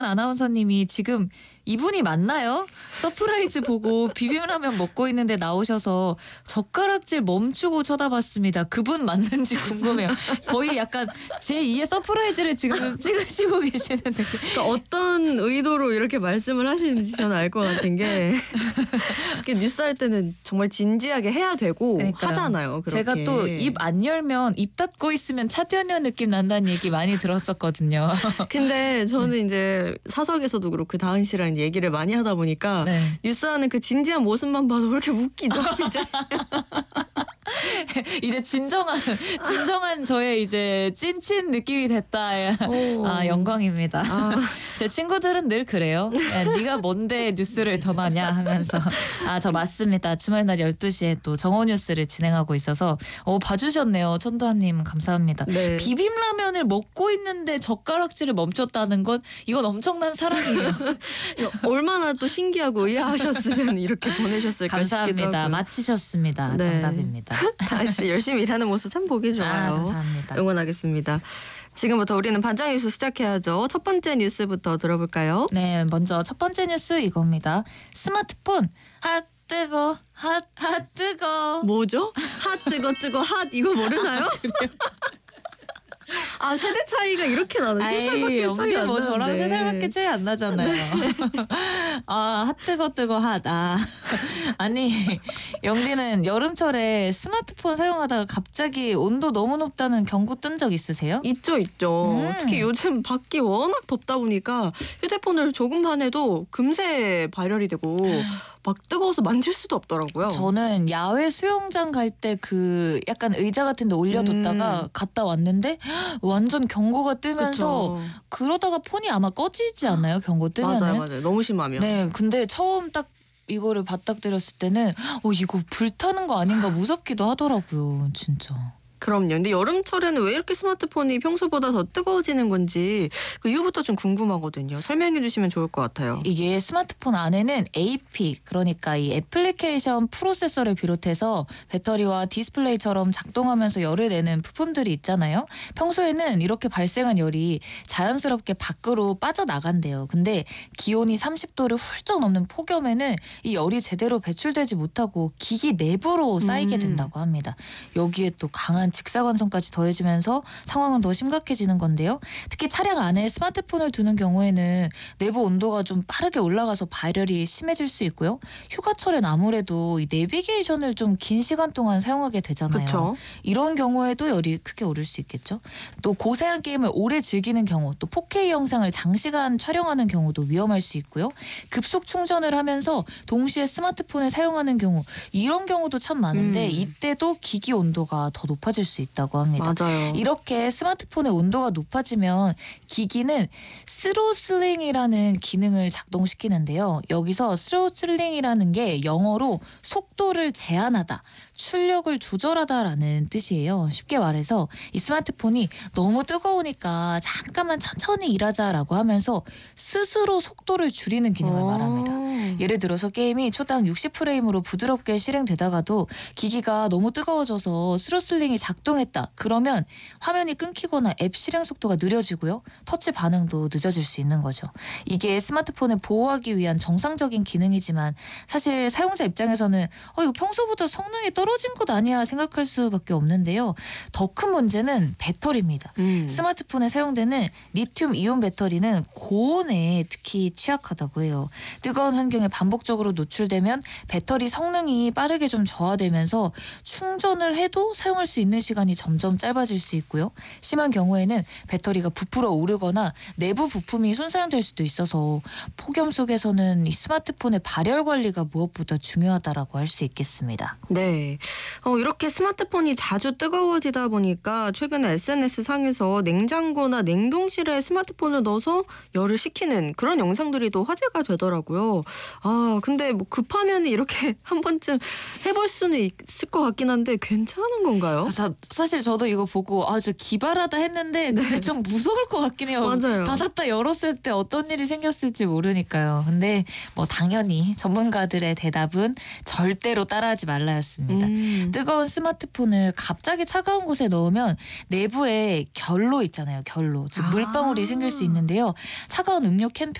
아나운서님이 지금 이분이 맞나요? 서프라이즈 보고 비빔라면 먹고 있는데 나오셔서 젓가락질 멈추고 쳐다봤습니다. 그분 맞는지 궁금해요. 거의 약간 제2의 서프라이즈를 지금 찍으시고 계시는 느낌. 그러니까 어떤 의도로 이렇게 말씀을 하시는지 저는 알 것 같은 게 이렇게 뉴스 할 때는 정말 진지하게 해야 되고 그러니까요. 하잖아요. 그렇게. 제가 또 입 안 열면 입 닫고 있으면 차디언녀 느낌 난다는 얘기 많이 들었었거든요. 근데 저는 이제 사석에서도 그렇고 다은 씨랑 얘기를 많이 하다 보니까 네. 뉴스하는 그 진지한 모습만 봐도 왜 이렇게 웃기죠? 이제. 이제 진정한 저의 이제 찐친 느낌이 됐다. 오. 아, 영광입니다. 아. 제 친구들은 늘 그래요. 야, 네가 뭔데 뉴스를 전하냐 하면서. 아, 저 맞습니다. 주말날 12시에 또 정오뉴스를 진행하고 있어서 봐주셨네요. 천도아님 감사합니다. 네. 비빔라면을 먹고 있는데 젓가락질을 멈췄다는 건 이건 엄청난 사랑이에요. 얼마나 또 신기하고 의아하셨으면 이렇게 보내셨을까 싶기도 감사합니다. 하고요. 마치셨습니다. 네. 정답입니다. 다은 씨 열심히 일하는 모습 참 보기 좋아요. 아, 감사합니다. 응원하겠습니다. 지금부터 우리는 반장 뉴스 시작해야죠. 첫 번째 뉴스부터 들어볼까요? 네, 먼저 첫 번째 뉴스 이겁니다. 스마트폰 핫 뜨거 핫 뜨거. 뭐죠? 핫 뜨거 핫 이거 모르나요? 아 세대 차이가 이렇게 나는 세 살밖에 차이 안 뭐 나는데. 저랑 3살밖에 차이 안 나잖아요. 아, 핫 뜨거 핫. 아, 아니 영디는 여름철에 스마트폰 사용하다가 갑자기 온도 너무 높다는 경고 뜬 적 있으세요? 있죠. 특히 요즘 밖이 워낙 덥다 보니까 휴대폰을 조금만 해도 금세 발열이 되고 막 뜨거워서 만질 수도 없더라고요. 저는 야외 수영장 갈 때 그 약간 의자 같은 데 올려뒀다가 갔다 왔는데 완전 경고가 뜨면서 그쵸. 그러다가 폰이 아마 꺼지지 않나요? 경고 뜨면은. 맞아요. 너무 심하면. 네, 근데 처음 딱 이거를 맞닥뜨렸을 때는 이거 불타는 거 아닌가 무섭기도 하더라고요. 진짜. 그럼요. 근데 여름철에는 왜 이렇게 스마트폰이 평소보다 더 뜨거워지는 건지 그 이유부터 좀 궁금하거든요. 설명해 주시면 좋을 것 같아요. 이게 스마트폰 안에는 AP, 그러니까 이 애플리케이션 프로세서를 비롯해서 배터리와 디스플레이처럼 작동하면서 열을 내는 부품들이 있잖아요. 평소에는 이렇게 발생한 열이 자연스럽게 밖으로 빠져나간대요. 근데 기온이 30도를 훌쩍 넘는 폭염에는 이 열이 제대로 배출되지 못하고 기기 내부로 쌓이게 된다고 합니다. 여기에 또 강한 직사광선까지 더해지면서 상황은 더 심각해지는 건데요. 특히 차량 안에 스마트폰을 두는 경우에는 내부 온도가 좀 빠르게 올라가서 발열이 심해질 수 있고요. 휴가철엔 아무래도 이 내비게이션을 좀 긴 시간 동안 사용하게 되잖아요. 그쵸? 이런 경우에도 열이 크게 오를 수 있겠죠. 또 고사양 게임을 오래 즐기는 경우, 또 4K 영상을 장시간 촬영하는 경우도 위험할 수 있고요. 급속 충전을 하면서 동시에 스마트폰을 사용하는 경우, 이런 경우도 참 많은데 이때도 기기 온도가 더 높아질 수 있다고 합니다. 맞아요. 이렇게 스마트폰의 온도가 높아지면 기기는 스로슬링이라는 기능을 작동시키는데요. 여기서 스로슬링이라는 게 영어로 속도를 제한하다, 출력을 조절하다라는 뜻이에요. 쉽게 말해서 이 스마트폰이 너무 뜨거우니까 잠깐만 천천히 일하자라고 하면서 스스로 속도를 줄이는 기능을 말합니다. 예를 들어서 게임이 초당 60프레임으로 부드럽게 실행되다가도 기기가 너무 뜨거워져서 스로슬링이 작동했다. 그러면 화면이 끊기거나 앱 실행 속도가 느려지고요. 터치 반응도 늦어질 수 있는 거죠. 이게 스마트폰을 보호하기 위한 정상적인 기능이지만 사실 사용자 입장에서는 이거 평소보다 성능이 떨어진 것 아니야 생각할 수밖에 없는데요. 더 큰 문제는 배터리입니다. 스마트폰에 사용되는 리튬 이온 배터리는 고온에 특히 취약하다고 해요. 뜨거운 환경에 반복적으로 노출되면 배터리 성능이 빠르게 좀 저하되면서 충전을 해도 사용할 수 있는 시간이 점점 짧아질 수 있고요. 심한 경우에는 배터리가 부풀어 오르거나 내부 부품이 손상될 수도 있어서 폭염 속에서는 이 스마트폰의 발열 관리가 무엇보다 중요하다라고 할 수 있겠습니다. 네. 이렇게 스마트폰이 자주 뜨거워지다 보니까 최근에 SNS 상에서 냉장고나 냉동실에 스마트폰을 넣어서 열을 식히는 그런 영상들이 또 화제가 되더라고요. 근데 뭐 급하면 이렇게 한 번쯤 해볼 수는 있을 것 같긴 한데 괜찮은 건가요? 사실 저도 이거 보고 저 기발하다 했는데 근데 좀 무서울 것 같긴 해요. 맞아요. 닫았다 열었을 때 어떤 일이 생겼을지 모르니까요. 근데 뭐 당연히 전문가들의 대답은 절대로 따라하지 말라였습니다. 뜨거운 스마트폰을 갑자기 차가운 곳에 넣으면 내부에 결로 있잖아요. 결로. 즉 물방울이 생길 수 있는데요. 차가운 음료 캔